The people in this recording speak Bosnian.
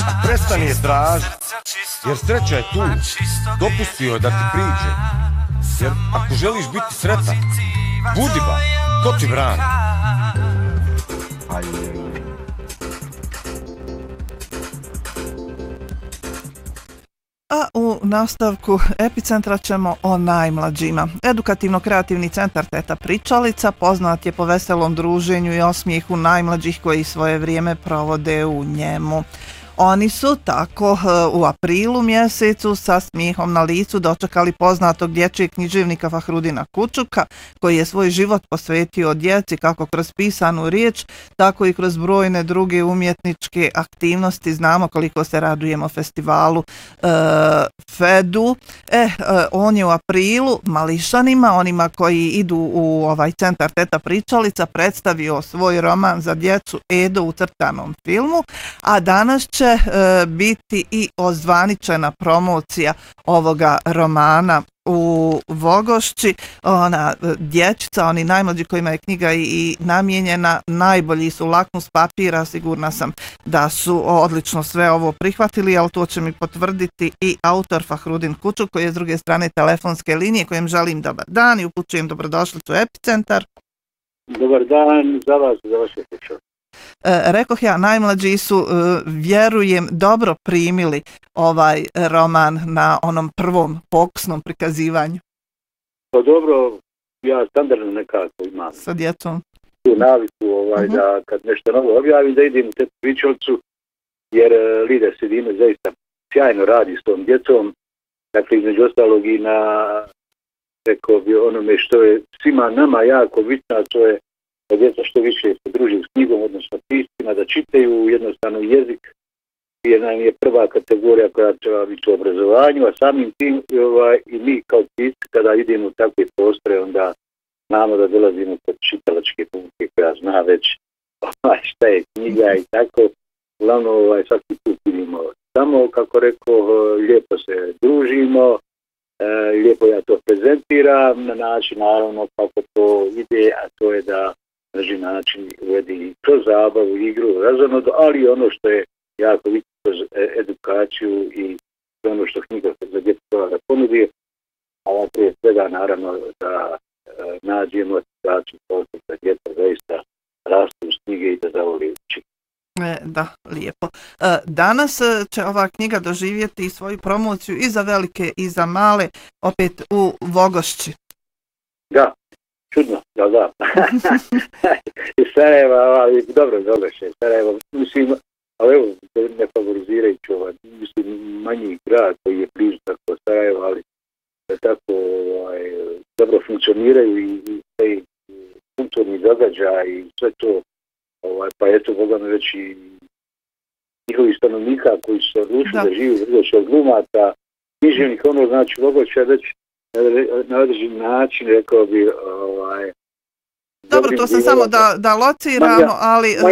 Prestani je tražiti, jer sreća je tu. Dopustio je da ti priđe. Jer ako želiš biti sretan, budi ba, ko ti brani? A u nastavku Epicentra ćemo o najmlađima. Edukativno-kreativni centar Teta Pričalica poznat je po veselom druženju i osmijehu najmlađih koji svoje vrijeme provode u njemu. Oni su tako u aprilu mjesecu sa smijehom na licu dočekali poznatog dječjeg književnika Fahrudina Kučuka, koji je svoj život posvetio djeci kako kroz pisanu riječ, tako i kroz brojne druge umjetničke aktivnosti. Znamo koliko se radujemo festivalu FEDU. On je u aprilu mališanima, onima koji idu u ovaj centar Teta Pričalica, predstavio svoj roman za djecu Edo u crtanom filmu, a danas će biti i ozvaničena promocija ovoga romana u Vogošći. Ona dječica, oni najmlađi kojima je knjiga i namijenjena, najbolji su lakmus papira. Sigurna sam da su odlično sve ovo prihvatili, ali to će mi potvrditi i autor Fahrudin Kučuk, koji je s druge strane telefonske linije, kojem želim dobar dan i upućujem dobrodošlicu u Epicentar. Dobar dan za vas i za vaše slušalce. Rekoh ja, najmlađi su, vjerujem, dobro primili ovaj roman na onom prvom pokusnom prikazivanju. Pa dobro, ja standardno nekako imam sa djecom tu naviku da kad nešto novo objavim da idem u Tetu Pričalicu, jer Lida Sedina zaista sjajno radi s tom djecom, dakle između ostalog i na, rekao bi, onome što je svima nama jako bitno, a to je da djeca što više se druži s knjigom, odnosno piscima, da čitaju jednostavno jezik, jer nam je prva kategorija koja treba biti u obrazovanju, a samim tim i mi kao pisci kada idemo u takve prostore, onda znamo da dolazimo kod čitalačke publike koja zna već šta je knjiga i tako. Uglavnom svaki put vidimo samo, kako rekao, lijepo se družimo, lijepo ja to prezentiram na način naravno kako to ide, a to je da način uvedi kroz zabavu, igru, razonodu, ali ono što je jako bitno kroz edukaciju i ono što knjiga za djecu da ponudi, a prije svega naravno da nađemo edukaciju da djeca zaista rastu uz knjige i da zavoli učiti. Da, lijepo. Danas će ova knjiga doživjeti svoju promociju i za velike i za male, opet u Vogošći. Da. Čudno, da. Iz Sarajeva, ali dobro še, Sarajevo, mislim, ali evo, ne favorizirajući mislim, manji grad koji je blizu tako Sarajevo, ali tako dobro funkcioniraju i taj kulturni događaj i sve to, pa eto, Boga me već i njihovi stanovnika koji su se odlučili da živi u Vogošću od glumaca, književnih, znači Vogošća već na određen način, rekao bi, dobro, to sam samo da lociramo, ali